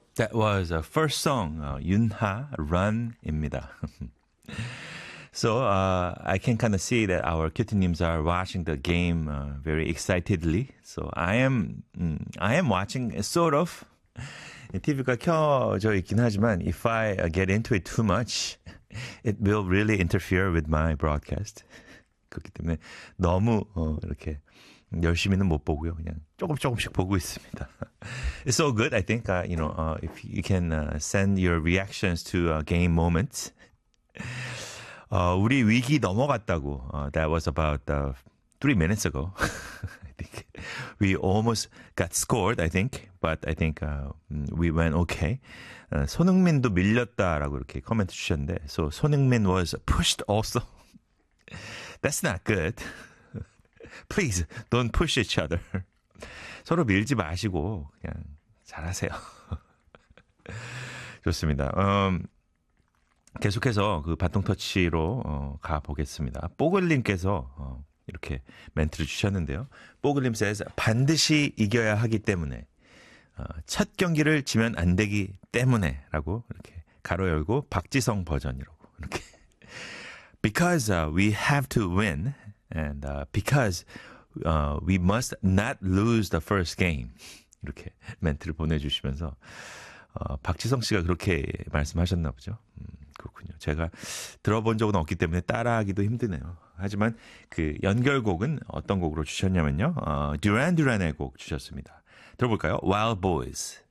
That was a first song, 윤하 Run입니다. So I can kind of see that our cutie-nims are watching the game very excitedly. So I am watching sort of. TV가 켜져 있긴 하지만 if I get into it too much, it will really interfere with my broadcast. 그렇기 때문에 너무 이렇게 열심히는 못 보고요. 그냥 조금씩 보고 있습니다. It's so good, I think. If you can send your reactions to game moments. 우리 위기 넘어갔다고. That was about 3 minutes ago. I think we almost got scored, I think. But I think we went okay. 손흥민도 밀렸다라고 이렇게 코멘트 주셨는데 So 손흥민 was pushed also. That's not good. Please don't push each other. 서로 밀지 마시고 그냥 잘하세요. 좋습니다. 계속해서 그 바통 터치로 가보겠습니다. 뽀글님께서 이렇게 멘트를 주셨는데요. 뽀글님 says 반드시 이겨야 하기 때문에 첫 경기를 지면 안 되기 때문에 라고 이렇게 가로 열고 박지성 버전이라고 이렇게 Because we have to win and because we must not lose the first game 이렇게 멘트를 보내주시면서 박지성 씨가 그렇게 말씀하셨나 보죠. 그렇군요. 제가 들어본 적은 없기 때문에 따라하기도 힘드네요. 하지만 그 연결곡은 어떤 곡으로 주셨냐면요. 듀란 듀란의 곡 주셨습니다. 들어볼까요? Wild Boys.